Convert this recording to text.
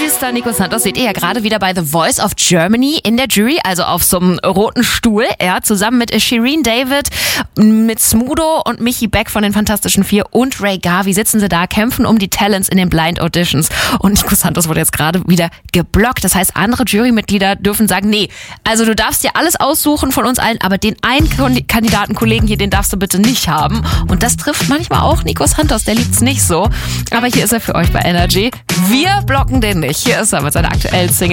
Energy-Star Nico Santos seht ihr ja gerade wieder bei The Voice of Germany in der Jury, also auf so einem roten Stuhl, zusammen mit Shireen David, mit Smudo und Michi Beck von den Fantastischen Vier und Ray Garvey sitzen sie da, kämpfen um die Talents in den Blind Auditions. Und Nico Santos wurde jetzt gerade wieder geblockt. Das heißt, andere Jurymitglieder dürfen sagen, nee, also du darfst dir alles aussuchen von uns allen, aber den einen Kandidatenkollegen hier, den darfst du bitte nicht haben. Und das trifft manchmal auch Nico Santos, der liebt's nicht so. Aber hier ist er für euch bei Energy. Wir blocken den nicht. Hier ist er mit seiner aktuellen Single.